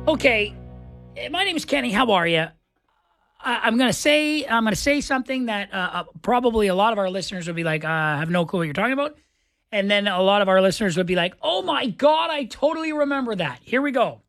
Okay, my name is Kenny. How are you? I'm gonna say something that probably a lot of our listeners will be like, I have no clue what you're talking about. And then a lot of our listeners would be like, oh my God, I totally remember that. Here we go.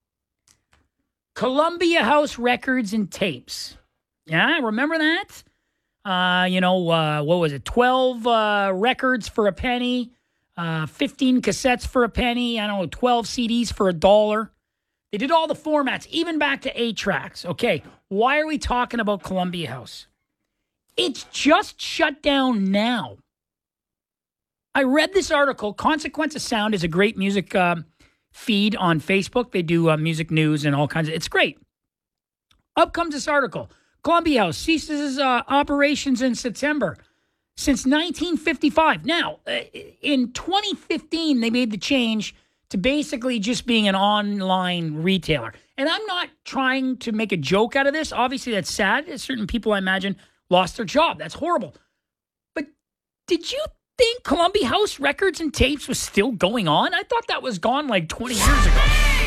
Columbia House Records and Tapes. Yeah, remember that? What was it? 12 records for a penny, 15 cassettes for a penny, 12 CDs for $1. They did all the formats, even back to 8 tracks. Okay, why are we talking about Columbia House? It's just shut down now. I read this article. Consequence of Sound is a great music feed on Facebook. They do music news and all kinds of. It's great. Up comes this article. Columbia House ceases operations in September. Since 1955. Now, in 2015, they made the change to basically just being an online retailer. And I'm not trying to make a joke out of this. Obviously, that's sad. Certain people, I imagine, lost their job. That's horrible. But did you think Columbia House Records and Tapes was still going on? I thought that was gone like 20 years ago.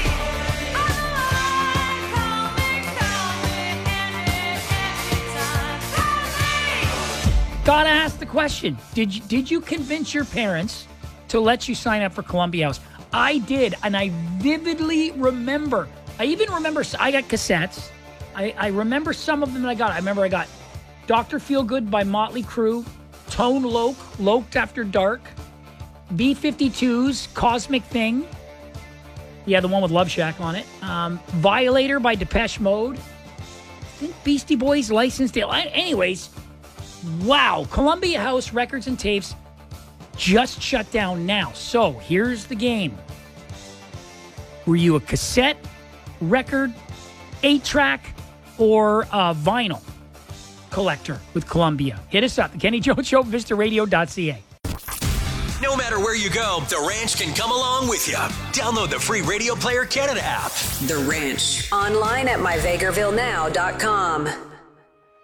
Gotta ask the question. Did you convince your parents to let you sign up for Columbia House? I did, and I vividly remember. I even remember I got cassettes. I remember some of them that I got. I remember I got Dr. Feelgood by Motley Crue, Tone Loc, Loked After Dark, B-52s, Cosmic Thing. Yeah, the one with Love Shack on it. Violator by Depeche Mode. I think Beastie Boys, Licensed Deal. Anyways, wow. Columbia House Records and Tapes just shut down now. So here's the game. Were you a cassette, record, 8-track, or a vinyl collector with Columbia? Hit us up. The Kenny Jones Show, VistaRadio.ca. No matter where you go, The Ranch can come along with you. Download the free Radio Player Canada app. The Ranch. Online at myvegrvillenow.com.